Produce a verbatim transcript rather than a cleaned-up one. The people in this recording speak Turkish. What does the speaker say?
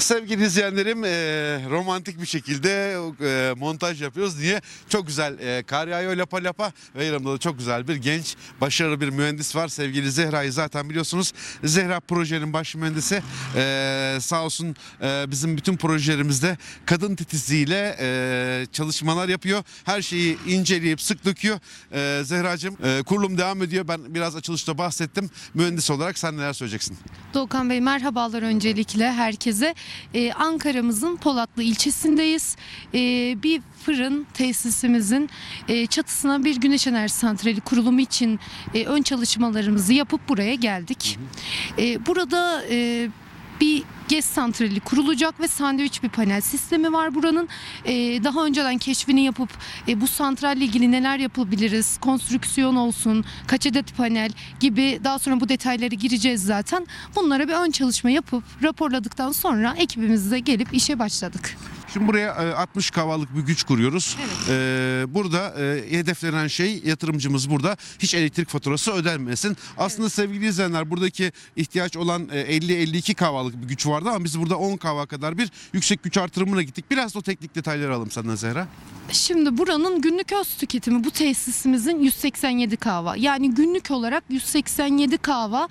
Sevgili izleyenlerim, e, romantik bir şekilde e, montaj yapıyoruz. Niye? Çok güzel e, kar yağıyor lapa lapa ve yanımda da çok güzel bir genç, başarılı bir mühendis var. Sevgili Zehra'yı zaten biliyorsunuz. Zehra projenin baş mühendisi. E, sağ olsun e, bizim bütün projelerimizde kadın titizliğiyle e, çalışmalar yapıyor. Her şeyi inceleyip sık döküyor. E, Zehra'cığım, e, kurulum devam ediyor. Ben biraz açılışta bahsettim. Mühendis olarak sen neler söyleyeceksin? Doğukan Bey, merhabalar öncelikle herkese. Ee, Ankara'mızın Polatlı ilçesindeyiz. Ee, bir fırın tesisimizin e, çatısına bir güneş enerji santrali kurulumu için e, ön çalışmalarımızı yapıp buraya geldik. Ee, burada e, bir GES santrali kurulacak ve sandviç bir panel sistemi var buranın. Ee, daha önceden keşfini yapıp e, bu santralle ilgili neler yapabiliriz, konstrüksiyon olsun, kaç adet panel gibi, daha sonra bu detaylara gireceğiz zaten. Bunlara bir ön çalışma yapıp raporladıktan sonra ekibimizle gelip işe başladık. Şimdi buraya e, altmış kavalık bir güç kuruyoruz. Evet. E, burada e, hedeflenen şey, yatırımcımız burada hiç elektrik faturası ödenmesin. Aslında sevgili izleyenler, buradaki ihtiyaç olan e, elli elli iki kavalık bir güç vardı ama biz burada on kava kadar bir yüksek güç artırımına gittik. Biraz da o teknik detayları alalım senden Zehra. Şimdi buranın günlük öz tüketimi bu tesisimizin yüz seksen yedi kava. Yani günlük olarak yüz seksen yedi kava